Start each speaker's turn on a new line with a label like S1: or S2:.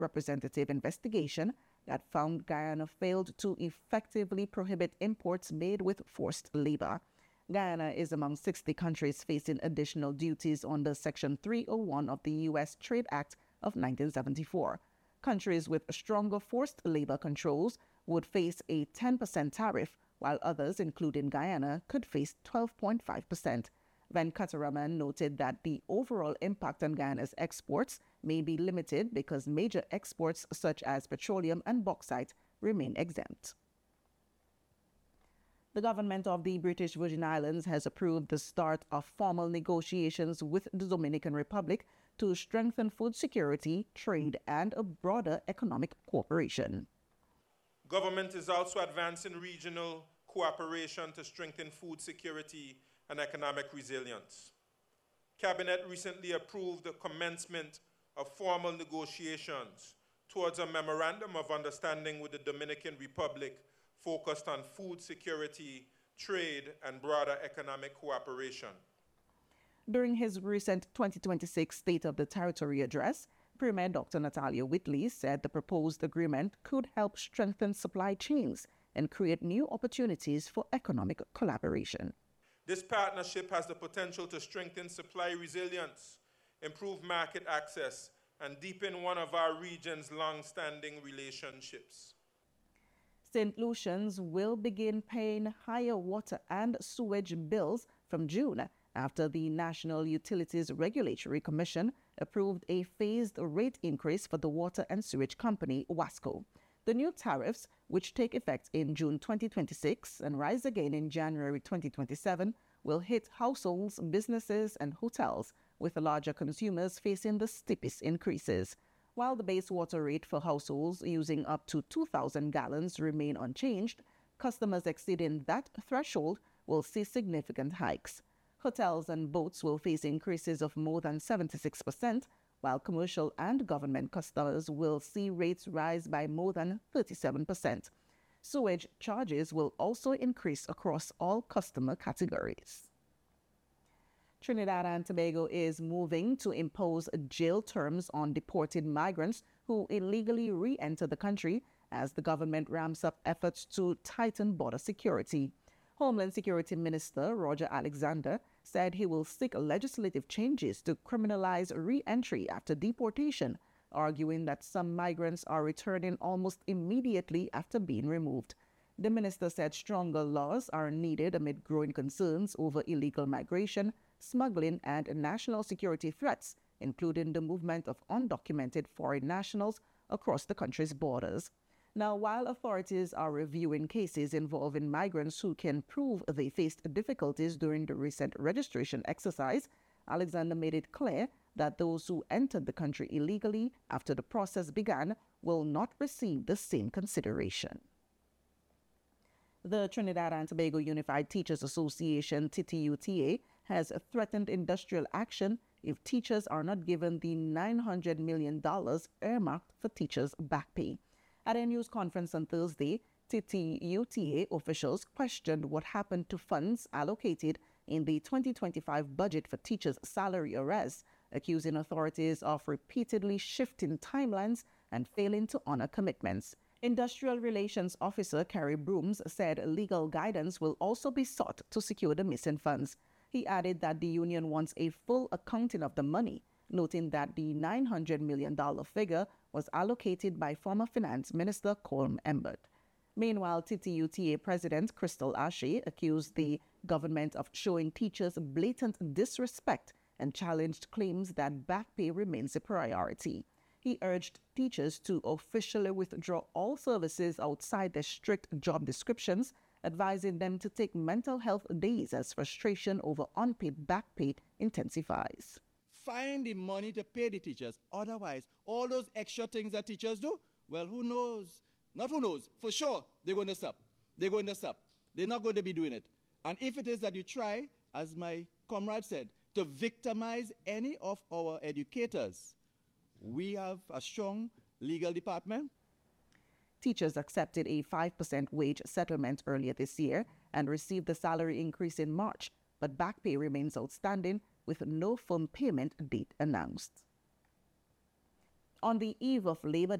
S1: representative investigation that found Guyana failed to effectively prohibit imports made with forced labor. Guyana is among 60 countries facing additional duties under Section 301 of the U.S. Trade Act of 1974. Countries with stronger forced labor controls would face a 10% tariff, while others, including Guyana, could face 12.5%. Venkataraman noted that the overall impact on Guyana's exports may be limited because major exports such as petroleum and bauxite remain exempt. The government of the British Virgin Islands has approved the start of formal negotiations with the Dominican Republic to strengthen food security, trade, and a broader economic cooperation.
S2: Government is also advancing regional cooperation to strengthen food security and economic resilience. Cabinet recently approved the commencement of formal negotiations towards a memorandum of understanding with the Dominican Republic focused on food security, trade, and broader economic cooperation.
S1: During his recent 2026 State of the Territory address, Premier Dr. Natalia Whitley said the proposed agreement could help strengthen supply chains and create new opportunities for economic collaboration.
S2: This partnership has the potential to strengthen supply resilience, improve market access, and deepen one of our region's long-standing relationships.
S1: St. Lucians will begin paying higher water and sewage bills from June after the National Utilities Regulatory Commission approved a phased rate increase for the water and sewage company, WASCO. The new tariffs, which take effect in June 2026 and rise again in January 2027, will hit households, businesses, and hotels, with larger consumers facing the steepest increases. While the base water rate for households using up to 2,000 gallons remain unchanged, customers exceeding that threshold will see significant hikes. Hotels and boats will face increases of more than 76%, while commercial and government customers will see rates rise by more than 37%. Sewage charges will also increase across all customer categories. Trinidad and Tobago is moving to impose jail terms on deported migrants who illegally re-enter the country as the government ramps up efforts to tighten border security. Homeland Security Minister Roger Alexander said he will seek legislative changes to criminalize re-entry after deportation, arguing that some migrants are returning almost immediately after being removed. The minister said stronger laws are needed amid growing concerns over illegal migration, smuggling, and national security threats, including the movement of undocumented foreign nationals across the country's borders. Now, while authorities are reviewing cases involving migrants who can prove they faced difficulties during the recent registration exercise, Alexander made it clear that those who entered the country illegally after the process began will not receive the same consideration. The Trinidad and Tobago Unified Teachers Association, TTUTA, has threatened industrial action if teachers are not given the $900 million earmarked for teachers' back pay. At a news conference on Thursday, TTUTA officials questioned what happened to funds allocated in the 2025 budget for teachers' salary arrests, accusing authorities of repeatedly shifting timelines and failing to honor commitments. Industrial Relations Officer Carrie Brooms said legal guidance will also be sought to secure the missing funds. He added that the union wants a full accounting of the money, noting that the $900 million figure was allocated by former Finance Minister Colm Embert. Meanwhile, TTUTA President Crystal Ashe accused the government of showing teachers blatant disrespect and challenged claims that back pay remains a priority. He urged teachers to officially withdraw all services outside their strict job descriptions, advising them to take mental health days as frustration over unpaid back pay intensifies.
S3: Find the money to pay the teachers. Otherwise, all those extra things that teachers do, well, who knows? Not who knows. For sure, they're going to stop. They're going to stop. They're not going to be doing it. And if it is that you try, as my comrade said, to victimize any of our educators, we have a strong legal department.
S1: Teachers accepted a 5% wage settlement earlier this year and received the salary increase in March, but back pay remains outstanding with no firm payment date announced. on the eve of Labor